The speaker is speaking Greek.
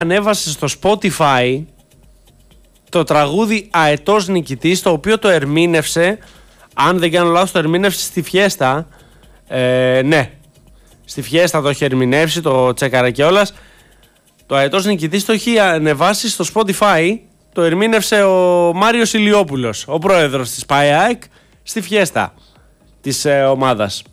ανέβασε στο Spotify το τραγούδι «Αετός νικητής», το οποίο το ερμήνευσε, αν δεν κάνω λάθος, το ερμήνευσε στη Φιέστα. Ναι, στη Φιέστα το έχει ερμηνεύσει, το τσέκαρα κιόλας. Το «Αετός νικητής» το έχει ανεβάσει στο Spotify, το ερμήνευσε ο Μάριος Ηλιόπουλος, ο πρόεδρος της ΠΑΕΑΕΚ, στη Φιέστα της ομάδας.